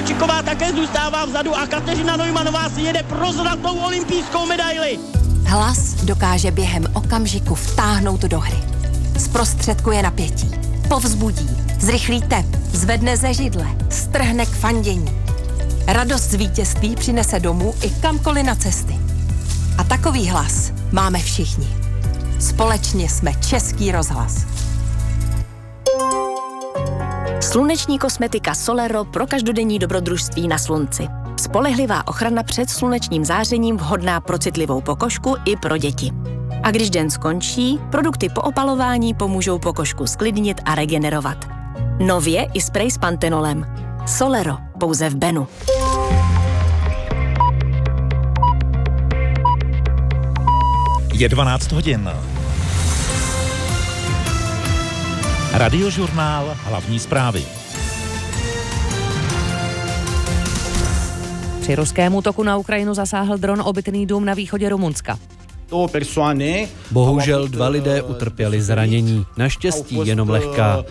Kovalčiková také zůstává vzadu a Kateřina Neumannová si jede pro zlatou olympijskou medaili. Hlas dokáže během okamžiku vtáhnout do hry. Zprostředkuje napětí, povzbudí, zrychlí tep, zvedne ze židle, strhne k fandění. Radost z vítězství přinese domů i kamkoliv na cesty. A takový hlas máme všichni. Společně jsme Český rozhlas. Sluneční kosmetika Solero pro každodenní dobrodružství na slunci. Spolehlivá ochrana před slunečním zářením vhodná pro citlivou pokožku i pro děti. A když den skončí, produkty po opalování pomůžou pokožku sklidnit a regenerovat. Nově i sprej s pantenolem. Solero, pouze v Benu. Je 12 hodin. Radiožurnál Hlavní zprávy. Při ruském útoku na Ukrajinu zasáhl dron obytný dům na východě Rumunska. Bohužel 2 lidé utrpěli zranění, naštěstí jenom lehká.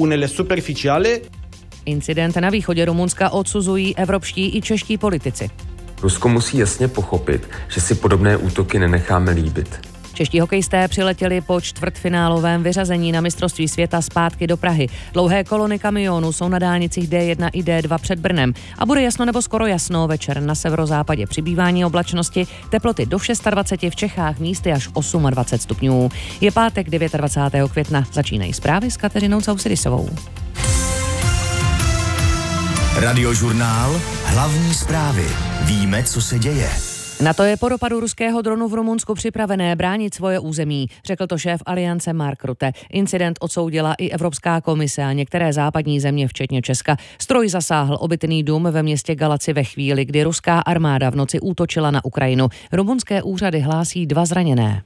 Incident na východě Rumunska odsuzují evropští i čeští politici. Rusko musí jasně pochopit, že si podobné útoky nenecháme líbit. Čeští hokejisté přiletěli po čtvrtfinálovém vyřazení na mistrovství světa zpátky do Prahy. Dlouhé kolony kamionů jsou na dálnicích D1 i D2 před Brnem a bude jasno nebo skoro jasno večer na severozápadě přibývání oblačnosti, teploty do 26 v Čechách, místy až 28 stupňů. Je pátek 29. května, začínají zprávy s Kateřinou Causidisovou. Radiožurnál Hlavní zprávy. Víme, co se děje. NATO je po dopadu ruského dronu v Rumunsku připravené bránit svoje území, řekl to šéf Aliance Mark Rutte. Incident odsoudila i Evropská komise a některé západní země, včetně Česka. Stroj zasáhl obytný dům ve městě Galaci ve chvíli, kdy ruská armáda v noci útočila na Ukrajinu. Rumunské úřady hlásí 2 zraněné.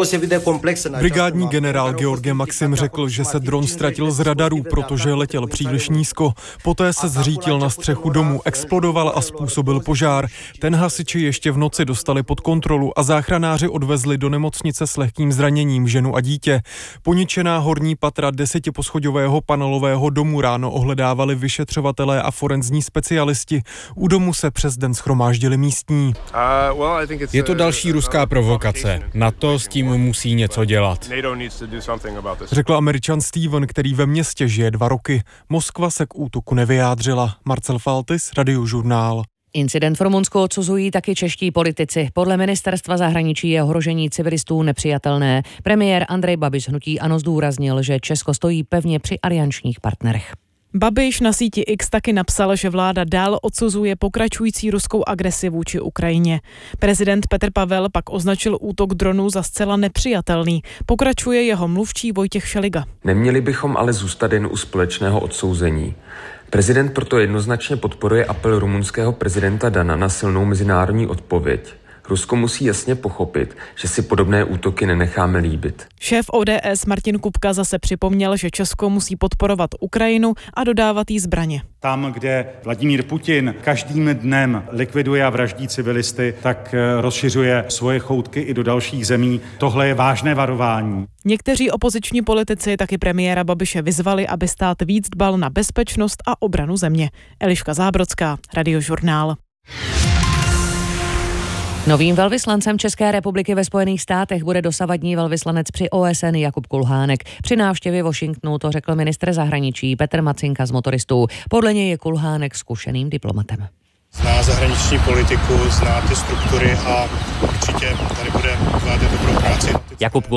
Brigádní generál George Maxim řekl, že se dron ztratil z radarů, protože letěl příliš nízko. Poté se zřítil na střechu domu, explodoval a způsobil požár. Ten hasiči ještě v noci dostali pod kontrolu a záchranáři odvezli do nemocnice s lehkým zraněním ženu a dítě. Poničená horní patra 10poschodového panelového domu ráno ohledávali vyšetřovatelé a forenzní specialisti. U domu se přes den shromáždili místní. Je to další ruská provokace. NATO s tím musí něco dělat, řekl Američan Steven, který ve městě žije 2 roky. Moskva se k útoku nevyjádřila. Marcel Faltis, Radiožurnál. Incident v Rumunsku odsuzují taky čeští politici. Podle ministerstva zahraničí je ohrožení civilistů nepřijatelné. Premiér Andrej Babiš z hnutí ANO zdůraznil, že Česko stojí pevně při aliančních partnerech. Babiš na síti X taky napsal, že vláda dál odsuzuje pokračující ruskou agresi vůči Ukrajině. Prezident Petr Pavel pak označil útok dronů za zcela nepřijatelný. Pokračuje jeho mluvčí Vojtěch Šeliga. Neměli bychom ale zůstat jen u společného odsouzení. Prezident proto jednoznačně podporuje apel rumunského prezidenta Dana na silnou mezinárodní odpověď. Rusko musí jasně pochopit, že si podobné útoky nenecháme líbit. Šéf ODS Martin Kupka zase připomněl, že Česko musí podporovat Ukrajinu a dodávat jí zbraně. Tam, kde Vladimír Putin každým dnem likviduje a vraždí civilisty, tak rozšiřuje svoje choutky i do dalších zemí. Tohle je vážné varování. Někteří opoziční politici taky premiéra Babiše vyzvali, aby stát víc dbal na bezpečnost a obranu země. Eliška Zábrodská, Radiožurnál. Novým velvyslancem České republiky ve Spojených státech bude dosavadní velvyslanec při OSN Jakub Kulhánek. Při návštěvě Washingtonu to řekl ministr zahraničí Petr Macinka z Motoristů. Podle něj je Kulhánek zkušeným diplomatem. Zná zahraniční politiku, zná ty struktury a určitě tady bude odvádět dobrou práci. Jakub